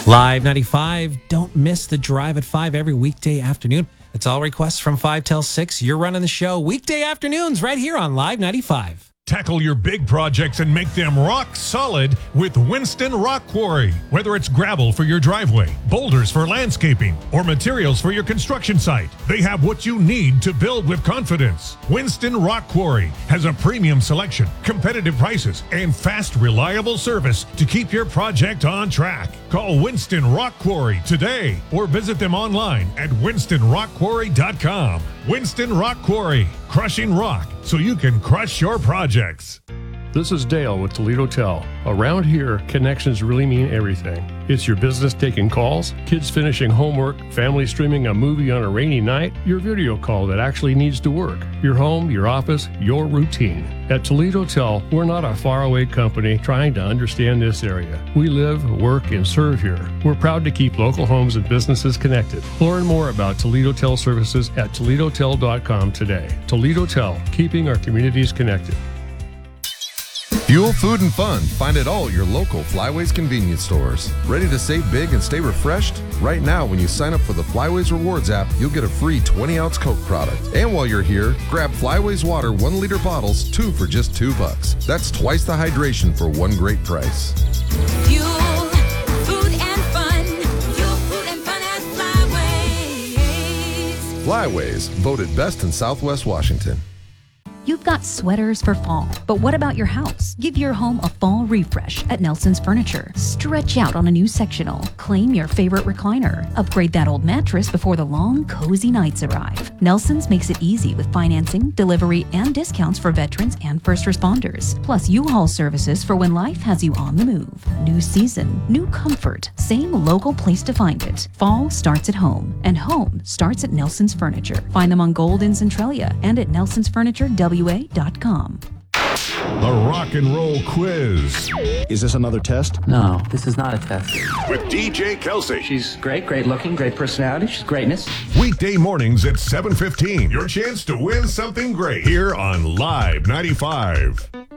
Live 95. Don't miss the Drive at 5 every weekday afternoon. It's all requests from 5 till 6. You're running the show weekday afternoons right here on Live 95. Tackle your big projects and make them rock solid with Winston Rock Quarry. Whether it's gravel for your driveway, boulders for landscaping, or materials for your construction site, they have what you need to build with confidence. Winston Rock Quarry has a premium selection, competitive prices, and fast, reliable service to keep your project on track. Call Winston Rock Quarry today or visit them online at winstonrockquarry.com. Winston Rock Quarry, crushing rock so you can crush your projects. This is Dale with Toledo Tel. Around here, connections really mean everything. It's your business taking calls, kids finishing homework, family streaming a movie on a rainy night, your video call that actually needs to work, your home, your office, your routine. At Toledo Tel, we're not a faraway company trying to understand this area. We live, work, and serve here. We're proud to keep local homes and businesses connected. Learn more about Toledo Tel services at toledotel.com today. Toledo Tel, keeping our communities connected. Fuel, food, and fun. Find it all at your local Flyways convenience stores. Ready to save big and stay refreshed? Right now, when you sign up for the Flyways Rewards app, you'll get a free 20-ounce Coke product. And while you're here, grab Flyways Water 1-liter bottles, 2 for just $2. That's twice the hydration for one great price. Fuel, food, and fun. Fuel, food, and fun at Flyways. Flyways, voted best in Southwest Washington. You've got sweaters for fall, but what about your house? Give your home a fall refresh at Nelson's Furniture. Stretch out on a new sectional. Claim your favorite recliner. Upgrade that old mattress before the long, cozy nights arrive. Nelson's makes it easy with financing, delivery, and discounts for veterans and first responders. Plus U-Haul services for when life has you on the move. New season, new comfort, same local place to find it. Fall starts at home, and home starts at Nelson's Furniture. Find them on Gold in Centralia and at nelsonsfurniturewa.com. The Rock and Roll Quiz Is this another test? No, this is not a test. with DJ Kelsey. She's great looking, great personality. She's greatness. Weekday mornings at 7:15. Your chance to win something great here on Live 95.